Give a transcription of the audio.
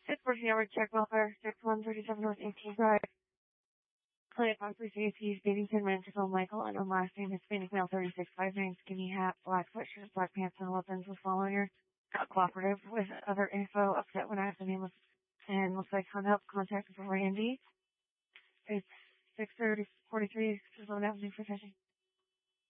It's working hour check welfare, 6137 North 18th Drive. Client Foxley Safety, Babyton, Manchester, Michael, and last name is Hispanic male, 36'5", skinny hat, black sweatshirt, black pants, and weapons was following her. Got cooperative with other info, upset when I asked the name was, and looks like hung up, contact with Randy. It's 6:43, Avenue for session.